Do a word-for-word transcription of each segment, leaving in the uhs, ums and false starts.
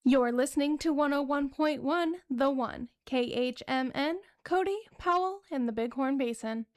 You're listening to one oh one point one, The One, K H M N, Cody, Powell, and the Bighorn Basin.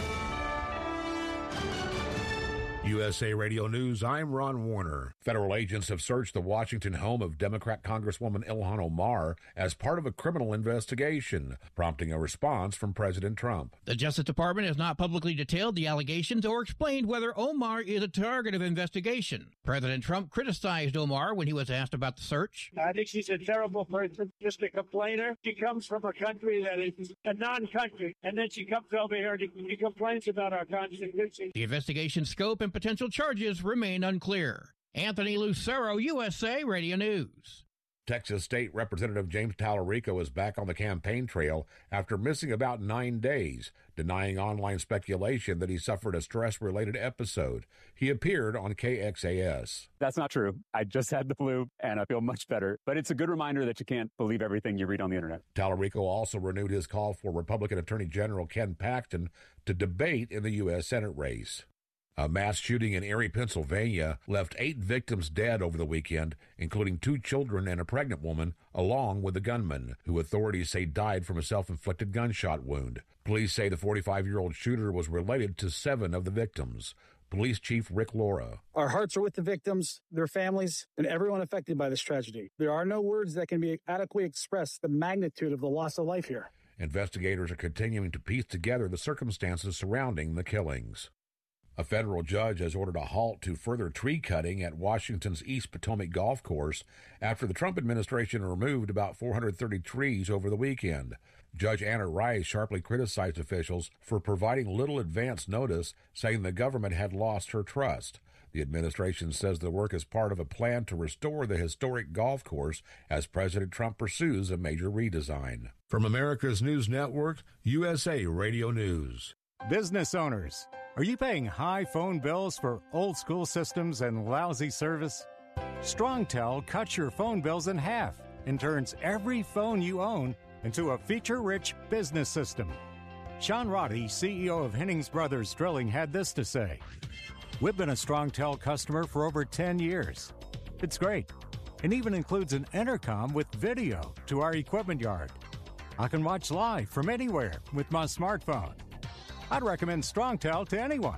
U S A Radio News, I'm Ron Warner. Federal agents have searched the Washington home of Democrat Congresswoman Ilhan Omar as part of a criminal investigation, prompting a response from President Trump. The Justice Department has not publicly detailed the allegations or explained whether Omar is a target of investigation. President Trump criticized Omar when he was asked about the search. I think she's a terrible person, just a complainer. She comes from a country that is a non-country, and then she comes over here and she complains about our Constitution. The investigation scope and potential charges remain unclear. Anthony Lucero, U S A Radio News. Texas State Representative James Tallarico is back on the campaign trail after missing about nine days, denying online speculation that he suffered a stress-related episode. He appeared on K X A S. That's not true. I just had the flu, and I feel much better. But it's a good reminder that you can't believe everything you read on the internet. Tallarico also renewed his call for Republican Attorney General Ken Paxton to debate in the U S Senate race. A mass shooting in Erie, Pennsylvania, left eight victims dead over the weekend, including two children and a pregnant woman, along with the gunman, who authorities say died from a self-inflicted gunshot wound. Police say the forty-five-year-old shooter was related to seven of the victims. Police Chief Rick Laura. Our hearts are with the victims, their families, and everyone affected by this tragedy. There are no words that can be adequately express the magnitude of the loss of life here. Investigators are continuing to piece together the circumstances surrounding the killings. A federal judge has ordered a halt to further tree cutting at Washington's East Potomac Golf Course after the Trump administration removed about four hundred thirty trees over the weekend. Judge Anna Rice sharply criticized officials for providing little advance notice, saying the government had lost her trust. The administration says the work is part of a plan to restore the historic golf course as President Trump pursues a major redesign. From America's News Network, U S A Radio News. Business owners, are you paying high phone bills for old-school systems and lousy service? StrongTel cuts your phone bills in half and turns every phone you own into a feature-rich business system. Sean Roddy, C E O of Hennings Brothers Drilling, had this to say. We've been a StrongTel customer for over ten years. It's great. It even includes an intercom with video to our equipment yard. I can watch live from anywhere with my smartphone. I'd recommend StrongTel to anyone.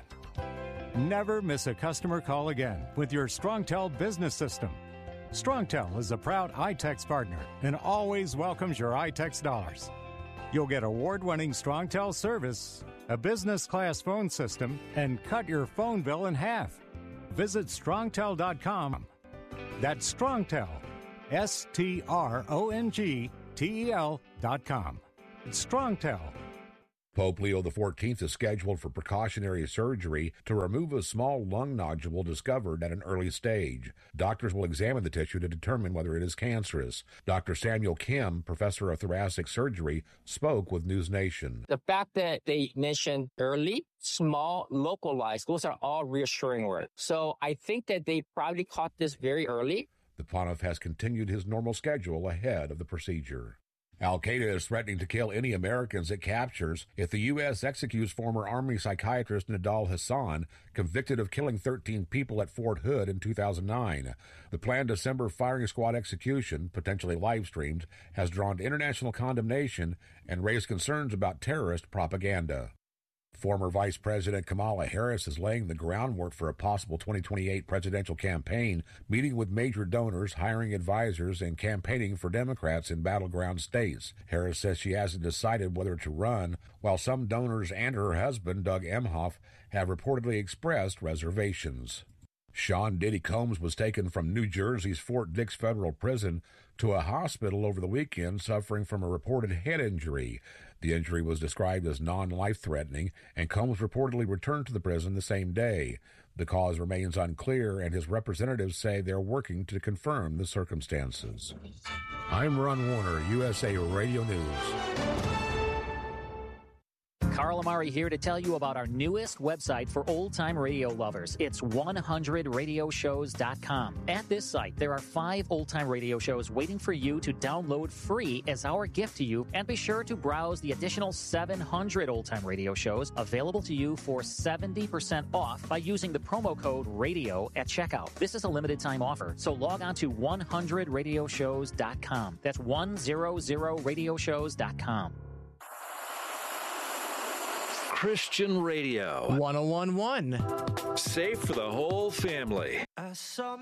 Never miss a customer call again with your StrongTel business system. StrongTel is a proud iTex partner and always welcomes your iTex dollars. You'll get award-winning StrongTel service, a business-class phone system, and cut your phone bill in half. Visit strongtel dot com. That's StrongTel, S T R O N G T E L dot com. It's StrongTel. Pope Leo the fourteenth is scheduled for precautionary surgery to remove a small lung nodule discovered at an early stage. Doctors will examine the tissue to determine whether it is cancerous. Doctor Samuel Kim, professor of thoracic surgery, spoke with News Nation. The fact that they mentioned early, small, localized, those are all reassuring words. So I think that they probably caught this very early. The pontiff has continued his normal schedule ahead of the procedure. Al-Qaeda is threatening to kill any Americans it captures if the U S executes former Army psychiatrist Nidal Hasan, convicted of killing thirteen people at Fort Hood in two thousand nine. The planned December firing squad execution, potentially live-streamed, has drawn international condemnation and raised concerns about terrorist propaganda. Former Vice President Kamala Harris is laying the groundwork for a possible twenty twenty-eight presidential campaign, meeting with major donors, hiring advisors, and campaigning for Democrats in battleground states. Harris says she hasn't decided whether to run, while some donors and her husband, Doug Emhoff, have reportedly expressed reservations. Sean Diddy Combs was taken from New Jersey's Fort Dix Federal Prison to a hospital over the weekend suffering from a reported head injury. The injury was described as non-life-threatening, and Combs reportedly returned to the prison the same day. The cause remains unclear, and his representatives say they're working to confirm the circumstances. I'm Ron Warner, U S A Radio News. Carl Amari here to tell you about our newest website for old-time radio lovers. It's one hundred radio shows dot com. At this site, there are five old-time radio shows waiting for you to download free as our gift to you, and be sure to browse the additional seven hundred old-time radio shows available to you for seventy percent off by using the promo code RADIO at checkout. This is a limited-time offer, so log on to one hundred radio shows dot com. That's one hundred radio shows dot com. Christian Radio. one oh one point one. Safe for the whole family. I saw